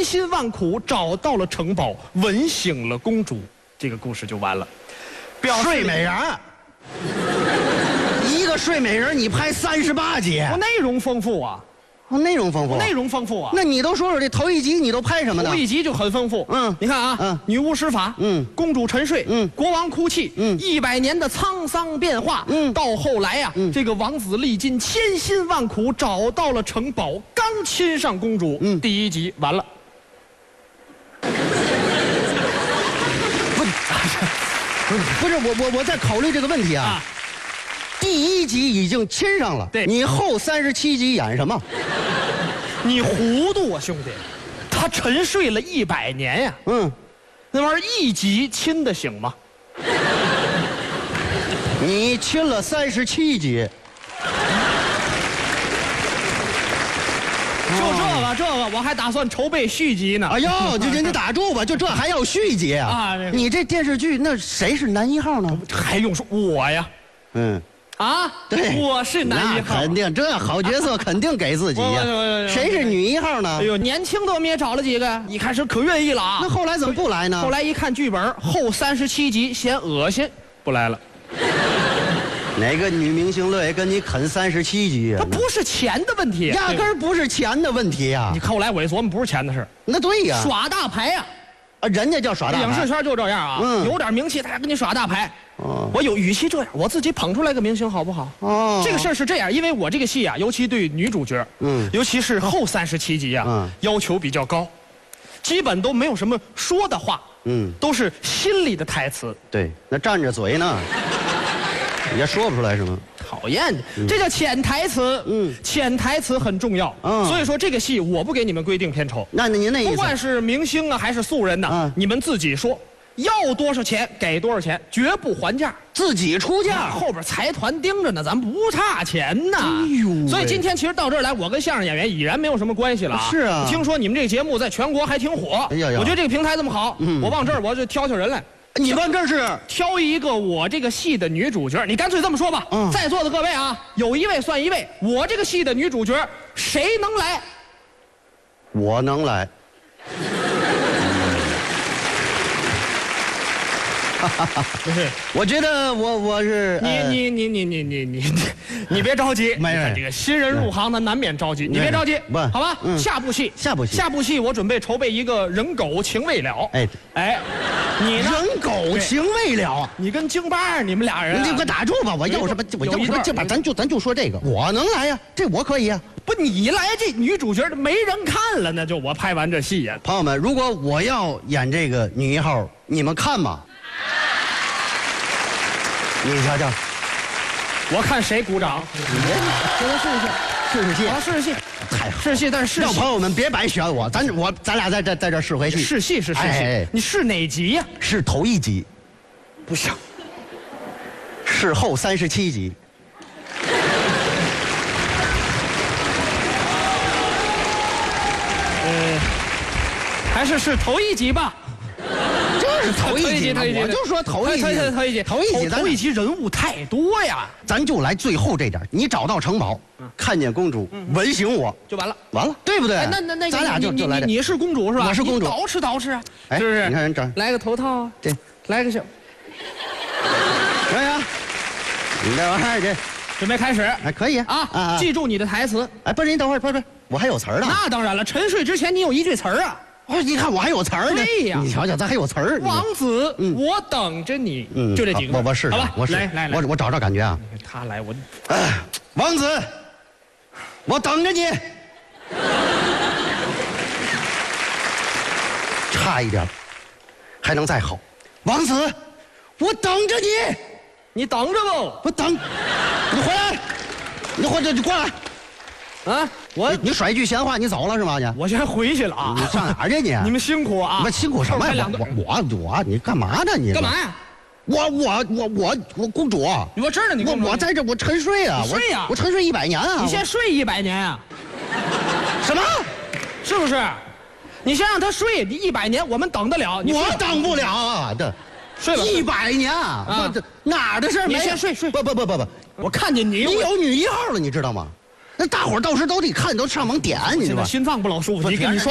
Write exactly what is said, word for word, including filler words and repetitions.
辛万苦找到了城堡，吻醒了公主，这个故事就完了。 睡美人，一个睡美人你拍三十八集， 我内容丰富啊。 哦，内容丰富， 内容丰富啊！ 那你都说说这头一集你都拍什么呢？ 头一集就很丰富。 嗯， 你看啊， 嗯， 女巫施法， 嗯， 公主沉睡， 嗯， 国王哭泣， 嗯， 一百年的沧桑变化， 嗯， 到后来呀、啊， 嗯， 这个王子历尽千辛万苦找到了城堡，刚亲上公主， 嗯， 第一集完了。 不，不是我我我在考虑这个问题啊。啊第一集已经亲上了， 对， 你后三十七集演什么？ 你糊涂啊，兄弟！他沉睡了一百年呀、啊， 嗯， 那玩意儿一集亲得醒吗？ 你亲了三十七集， 就这个这个，我还打算筹备续集呢。 哎呦，就就你打住吧，就这还要续集啊？ 啊，这个、 你这电视剧那谁是男一号呢？ 还用说我呀？ 嗯。 啊， 对， 我是男一号， 肯定这好角色肯定给自己呀。谁是女一号呢？ 哎呦，年轻的我们也找了几个，一开始可愿意了啊。 那后来怎么不来呢？ 后来一看剧本，后三十七集嫌恶心，不来了。 哪个女明星乐意跟你啃三十七集呀？ 他不是钱的问题， 压根儿不是钱的问题呀。 你后来我一琢磨，不是钱的事。 那对呀， 耍大牌呀。 啊，人家叫耍大牌。 影视圈就这样啊， 嗯， 有点名气，他还跟你耍大牌。 哦， 我有，与其这样，我自己捧出来个明星好不好？ 哦， 这个事儿是这样，因为我这个戏啊，尤其对女主角， 嗯， 尤其是后三十七集啊， 嗯， 要求比较高，基本都没有什么说的话， 嗯， 都是心里的台词。 对，那站着嘴呢，也说不出来什么。 讨厌的，嗯、这叫潜台词。嗯，潜台词很重要。嗯，所以说这个戏我不给你们规定片酬。 那您那意思， 不管是明星啊还是素人呐、啊，嗯、你们自己说。要多少钱给多少钱，绝不还价， 自己出价。 后边财团盯着呢，咱不差钱呐。哎呦，所以今天其实到这儿来，我跟相声演员已然没有什么关系了啊。 是啊， 听说你们这个节目在全国还挺火。哎呀呀，我觉得这个平台这么好，嗯、我往这儿我就挑挑人来。 你往这儿是挑一个我这个戏的女主角，你干脆这么说吧。嗯，在座的各位啊，有一位算一位，我这个戏的女主角谁能来？ 我能来。 不是， 我觉得我我是你你你你你你你你别着急， 没有这个新人入行他难免着急，你别着急， 不好吧？下部戏， 下部戏， 下部戏，我准备筹备一个人狗情未了。哎哎，你人狗情未了， 你跟京巴你们俩人， 你给我打住吧！我要什么？我要什么？这把咱就咱就说这个，我能来呀，这我可以呀。 不，你来这女主角没人看了，那就我拍完这戏呀。 朋友们，如果我要演这个女一号，你们看吗？你瞧瞧， 我看谁鼓掌。 给我试一试，试试戏。 啊，试试戏， 太好， 试戏，但是试戏。 让朋友们别白选我，咱我咱俩在这在这试回戏。 试戏是试戏，你试哪集呀？ 是头一集， 不行， 是后三十七集。 呃，还是是头一集吧。 就是头一集，我就说头一集， 头一集， 头一集， 头一集人物太多呀， 咱就来最后这点。你找到城堡，看见公主，吻醒我就完了， 完了，对不对？ 那那那， 咱俩就就来这。 你是公主是吧？ 我是公主， 捯饬捯饬啊， 是不是？你看人这， 来个头套， 这来个小， 行行，你这玩意儿这准备开始， 哎，可以啊啊！记住你的台词。 哎，不是，你等会儿，不是不是，我还有词儿呢。 那当然了，沉睡之前你有一句词儿啊。 哦，你看我还有词儿呢。 对呀， 你瞧瞧，咱还有词儿。 王子，我等着你。嗯，就这几个。 我我试试， 好吧， 我试。 来来来， 我我找找感觉啊。 他来，我。 哎，王子，我等着你。差一点，还能再好。王子，我等着你。 你等着不？ 我等，你回来，你回来，你过来。 啊！我你, 你甩句闲话，你走了是吗？你我先回去了啊！ 你上哪儿去你？ 你们辛苦啊！ 我辛苦什么呀？我我我你干嘛呢？你干嘛呀？ 我我我我我公主， 我知道你公主， 我我在这我沉睡啊！ 睡呀！ 我沉睡一百年啊！ 你先睡一百年啊？ 什么？ 是不是？你先让他睡一百年，我们等得了？ 我等不了啊！这睡吧， 一百年啊！我这哪儿的事儿？ 你先睡睡。 不不不不不， 我看见你， 你有女一号了，你知道吗？那大伙儿到时都得看，都上网点，你知道吗？ 心脏不老舒服。你跟你说。